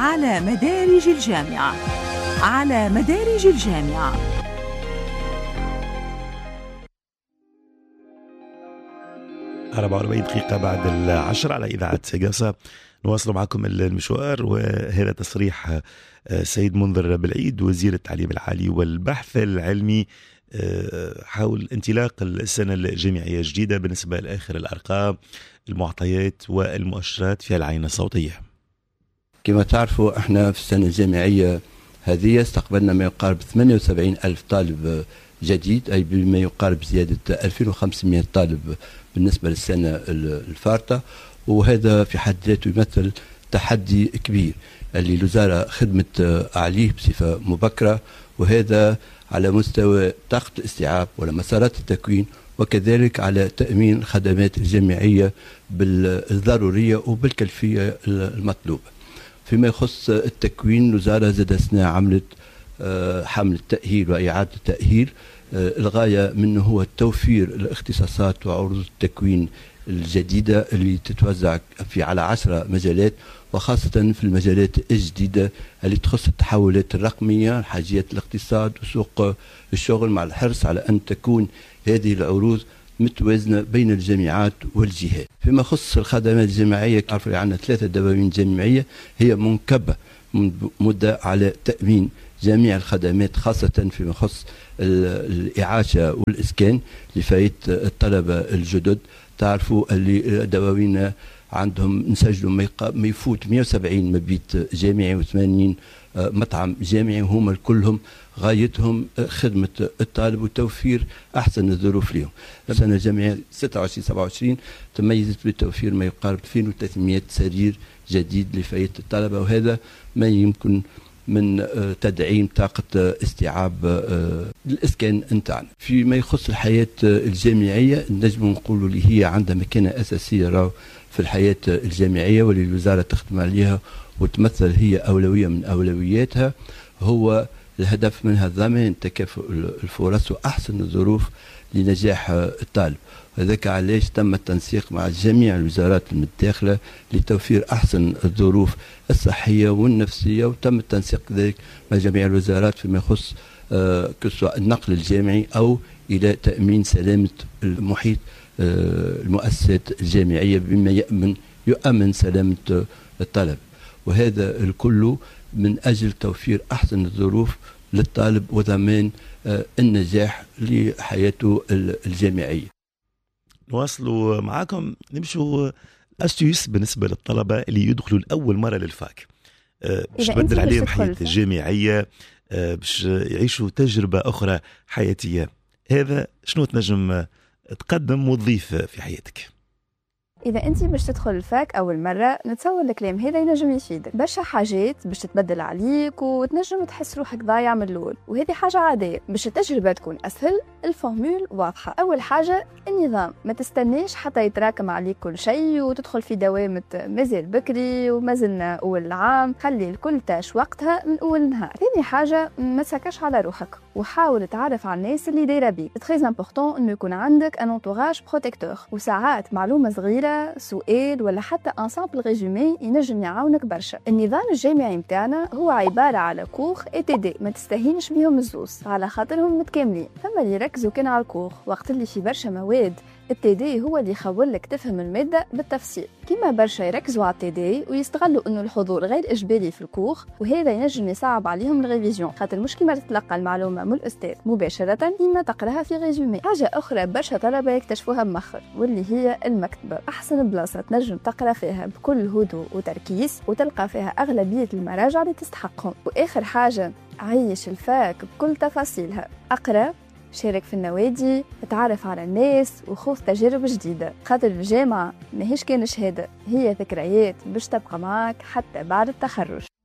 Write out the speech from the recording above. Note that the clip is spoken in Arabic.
على مدارج الجامعة. على مدارج الجامعة. 44 دقيقة بعد 10 على إذاعة قصة. نواصل معكم المشوار، وهذا تصريح سيد منذر بالعيد وزير التعليم العالي والبحث العلمي حول انطلاق السنة الجامعية الجديدة بالنسبة لآخر الأرقام، المعطيات والمؤشرات في العين الصوتية. كما تعرفوا احنا في السنة الجامعية هذه استقبلنا ما يقارب 78 ألف طالب جديد، أي بما يقارب زيادة 2500 طالب بالنسبة للسنة الفارطة، وهذا في حد ذاته يمثل تحدي كبير اللي الوزارة خدمت عليه بصفة مبكرة، وهذا على مستوى طاقة الاستيعاب ولا مسارات التكوين، وكذلك على تأمين الخدمات الجامعية بالضرورية وبالكيفية المطلوبة. فيما يخص التكوين، الوزارة زادسنا عملت حملة تأهيل وإعادة تأهيل، الغاية منه هو توفير الاختصاصات وعروض التكوين الجديدة اللي تتوزع على 10 مجالات، وخاصة في المجالات الجديدة اللي تخص التحولات الرقمية، حاجيات الاقتصاد وسوق الشغل، مع الحرص على أن تكون هذه العروض متوازنة بين الجامعات والجهات. فيما يخص الخدمات الجامعية، عرفوا عندنا 3 دواوين جامعية هي منكبة مدة على تأمين جميع الخدمات، خاصة فيما يخص الإعاشة والإسكان لفائدة الطلبة الجدد. تعرفوا اللي دواوين عندهم نسجلوا ما يفوت 170 مبيت جامعي و80 مطعم جامعي، وهم كلهم غايتهم خدمة الطالب وتوفير أحسن الظروف لهم. السنة الجامعية 26-27 تميزت بتوفير ما يقارب 2300 سرير جديد لفائدة الطلبة، وهذا ما يمكن من تدعيم طاقة استيعاب الإسكان نتاعنا. فيما يخص الحياة الجامعية، نجم نقول اللي هي عندها مكانة أساسية في الحياة الجامعية، واللي الوزارة تخدم عليها وتمثل هي أولوية من أولوياتها، هو الهدف منها ضمان تكافؤ الفرص وأحسن الظروف لنجاح الطالب. وذلك علاش تم التنسيق مع جميع الوزارات المتداخلة لتوفير أحسن الظروف الصحية والنفسية، وتم التنسيق كذلك مع جميع الوزارات فيما يخص سواء النقل الجامعي أو إلى تأمين سلامة المحيط المؤسسات الجامعية بما يؤمن سلامة الطلب، وهذا الكل من أجل توفير أحسن الظروف للطالب وضمان النجاح لحياته الجامعية. نواصلوا معاكم، نمشوا أستيوس بالنسبة للطلبة اللي يدخلوا لأول مرة للفاك، باش تبدل عليهم حياة الجامعية، باش يعيشوا تجربة أخرى حياتية. هذا شنو تنجم تقدم وتضيف في حياتك؟ إذا أنت باش تدخل الفاك أول مرة، نتصور الكلام هذا ينجم يفيدك برشا حاجات باش تتبدل عليك وتنجم تحس روحك ضايع من الأول، وهذه حاجة عادية. باش التجربة تكون أسهل، الفورمول واضحة. أول حاجة النظام، ما تستناش حتى يتراكم عليك كل شيء وتدخل في دوامة مازال بكري ومازلنا أول العام. خلي الكل تاش وقتها من أول نهار. ثاني حاجة، ما تسكرش على روحك وحاول تعرف على الناس اللي دايره بيك. تري امبورطون انه يكون عندك ان انتوراج بروتيكتور، وساعات معلومه صغيره، سؤال ولا حتى انسامبل ريزومي ينجم يعاونك برشا. النظام الجامعي متاعنا هو عباره على كور اي تي دي، ما تستهينش بيهم الزوز على خاطرهم متكاملين. فما اللي يركزوا كان على الكور، وقت اللي في برشا مواد التي دي هو اللي يخول لك تفهم المادة بالتفصيل. كما برشا يركزوا على التي دي ويستغلوا انه الحضور غير اجباري في الكور، وهذا ينجم يصعب عليهم الريفيزيون، خاطر مش كيما تتلقى المعلومة من الأستاذ مباشرة كيما تقراها في ريزومي. حاجة أخرى برشا طلبة يكتشفوها مؤخر، واللي هي المكتبة. أحسن بلاصة تنجم تقرا فيها بكل هدوء وتركيز، وتلقى فيها أغلبية المراجع اللي تستحقهم. وآخر حاجة، عيش الفاك بكل تفاصيلها، أقرأ، شارك في النوادي، تعرف على الناس وخوض تجارب جديدة، خاطر الجامعة ماهيش كان شهادة، هي ذكريات باش تبقى معك حتى بعد التخرج.